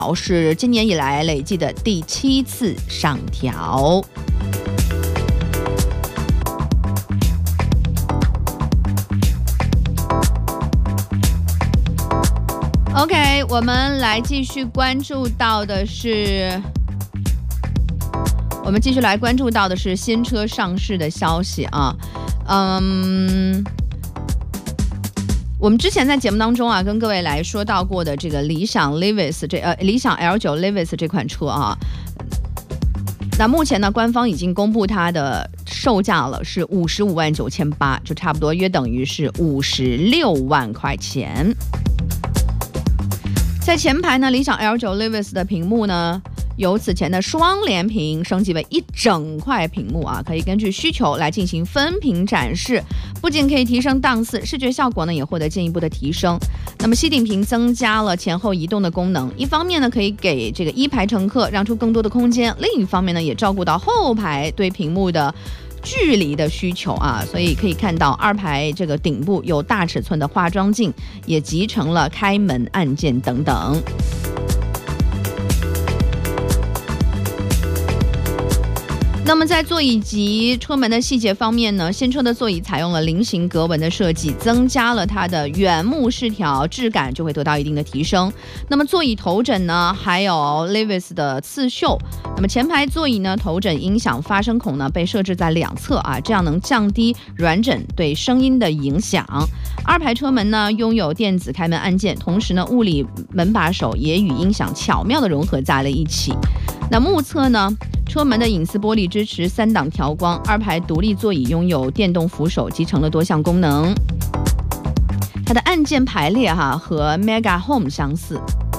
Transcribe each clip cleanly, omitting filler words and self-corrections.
是今年以来累计的第7次上调。OK， 我们来继续关注到的是，新车上市的消息啊。我们之前在节目当中啊，跟各位来说到过的这个理想 Levis 理想 L9 Levis 这款车啊，那目前呢，官方已经公布它的售价了，是55.98万，就差不多约等于是56万块钱。在前排呢，理想 L9 Levis 的屏幕呢，由此前的双联屏升级为一整块屏幕啊，可以根据需求来进行分屏展示，不仅可以提升档次，视觉效果呢也获得进一步的提升。那么吸顶屏增加了前后移动的功能，一方面呢可以给这个一排乘客让出更多的空间，另一方面呢也照顾到后排对屏幕的距离的需求啊，所以可以看到二排这个顶部有大尺寸的化妆镜，也集成了开门按键等等。那么在座椅及车门的细节方面呢，新车的座椅采用了菱形格纹的设计，增加了它的原木饰条，质感就会得到一定的提升。那么座椅头枕呢，还有 Levis 的刺绣。那么前排座椅呢，头枕音响发声孔呢被设置在两侧啊，这样能降低软枕对声音的影响。二排车门呢拥有电子开门按键，同时呢物理门把手也与音响巧妙的融合在了一起。那目测呢，车门的隐私玻璃支持3档调光，二排独立座椅拥有电动扶手，集成了多项功能。它的按键排列和 Mega Home 相似。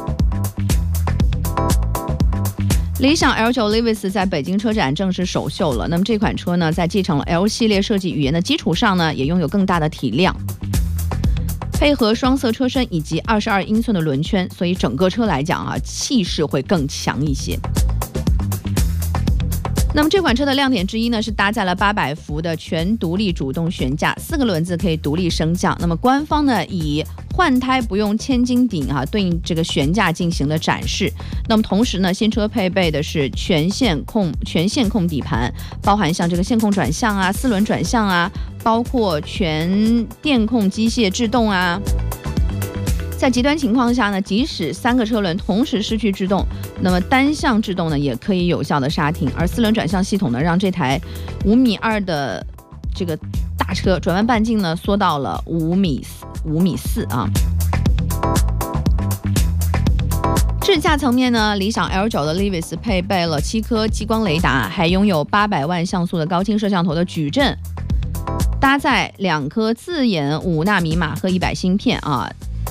理想 L9 Levis 在北京车展正式首秀了。那么这款车呢，在继承了 L 系列设计语言的基础上呢，也拥有更大的体量，配合双色车身以及22英寸的轮圈，所以整个车来讲气势会更强一些。那么这款车的亮点之一呢，是搭载了800伏的全独立主动悬架，4个轮子可以独立升降。那么官方呢以换胎不用千斤顶对应这个悬架进行了展示。那么同时呢，新车配备的是全线控底盘，包含像这个线控转向啊、4轮转向啊，包括全电控机械制动啊。在极端情况下呢，即使3个车轮同时失去制动，那么单向制动呢也可以有效的刹停。而4轮转向系统呢，让这台5.2米的这个大车转弯半径呢缩到了5.4米啊。智驾层面呢，理想 L9 的 Levis 配备了7颗激光雷达，还拥有800万像素的高清摄像头的矩阵，搭载2颗自研5纳米马赫100芯片啊。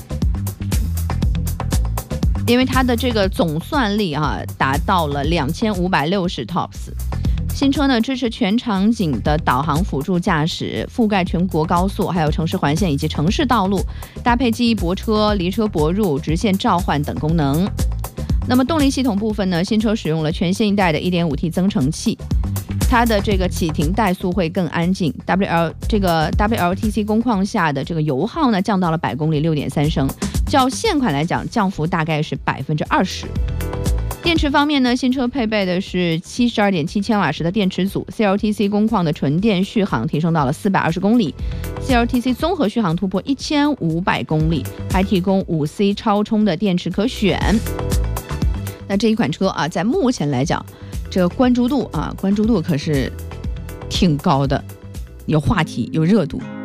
因为它的这个总算力达到了2560 TOPS。新车呢支持全场景的导航辅助驾驶，覆盖全国高速，还有城市环线以及城市道路，搭配记忆泊车、离车泊入、直线召唤等功能。那么动力系统部分呢，新车使用了全新一代的 1.5T 增程器，它的这个启停怠速会更安静。WLTC 工况下的这个油耗呢降到了100公里6.3升，较现款来讲降幅大概是20%。电池方面呢，新车配备的是72.7千瓦时的电池组， CLTC 工况的纯电续航提升到了420公里， CLTC 综合续航突破1500公里，还提供5C 超充的电池可选。那这一款车在目前来讲，这个关注度可是挺高的，有话题，有热度。